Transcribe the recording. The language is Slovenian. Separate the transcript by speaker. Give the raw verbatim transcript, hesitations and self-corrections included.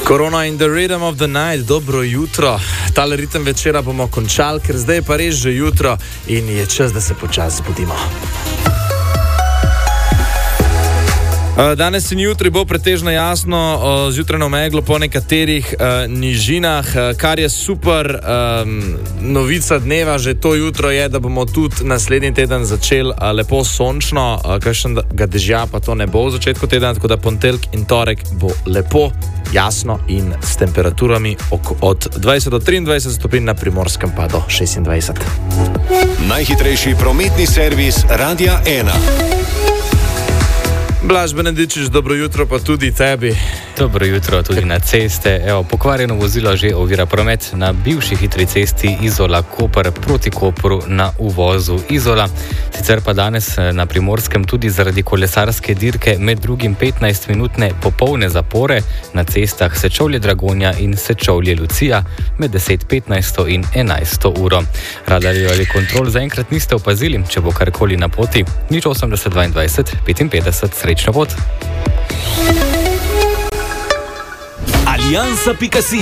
Speaker 1: Corona in the rhythm of the night, dobro jutro. Tale ritem večera bomo končali, ker zdaj je pa res že jutro in je čas, da se počasi zbudimo. Danes in jutri bo pretežno jasno, zjutrajno meglo po nekaterih uh, nižinah, kar je super um, novica dneva, že to jutro je, da bomo tudi naslednji teden začeli uh, lepo sončno, uh, kakšnega dežja pa to ne bo v začetku tedna, tako da ponedeljek in torek bo lepo, jasno in s temperaturami od dvajset do triindvajset stopinj, na Primorskem pa do šestindvajset.
Speaker 2: Najhitrejši prometni servis Radia ena.
Speaker 1: Blaž Benedičič, dobro jutro pa tudi tebi.
Speaker 3: Dobro jutro tudi na ceste. Evo, pokvarjeno vozilo že ovira promet na bivši hitri cesti Izola-Koper proti Kopru na uvozu Izola. Sicer pa danes na Primorskem tudi zaradi kolesarske dirke med drugim petnajstminutne popolne zapore na cestah Sečovlje-Dragonja in Sečovlje-Lucija med deset petnajst in enajsto uro. Radarjev ali kontrol zaenkrat niste opazili, če bo karkoli na poti. Nič osemdeset dvaindvajset petinpetdeset. Srečno pot.
Speaker 2: Aliansa pika si